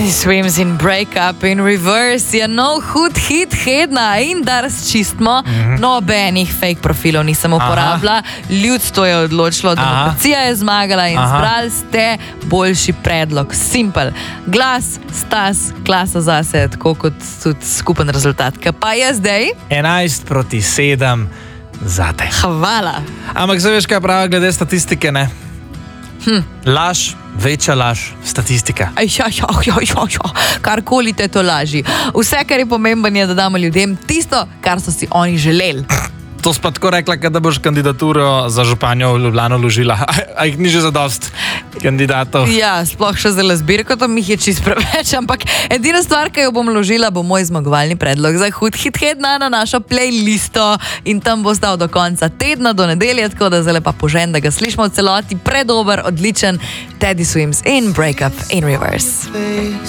Teddy Swims in Break Up in Reverse je nov hud hit tedna in da razčistimo, nobenih fake profilov nisem uporabila, ljudstvo je odločilo, demokracija je zmagala in zbrali ste boljši predlog. Simple. Glas, stas, klasa zase, tako kot tudi skupen rezultat. Kaj pa je zdaj? 11-7 zate. Hvala. Ampak zaveš, kaj pravi glede statistike, ne? Laž, večja laž, statistika. Karkoli te to laži. Vse, kar je pomembno, je, da damo ljudem tisto, kar so si oni želeli. To si pa tako rekla, da boš kandidaturo za županjo v Ljubljano vložila. A jih ni že zadost kandidatov? Ja, sploh še za zbirko, to mi je čisto preveč, ampak edina stvar, ki jo bom vložila, bo moj zmagovalni predlog za hud hit tedna na našo playlisto in tam bo stal do konca tedna, do nedelje, tako da zdaj pa požen, da ga slišimo v celoti. Predober, odličen Teddy Swims in Break Up in Reverse.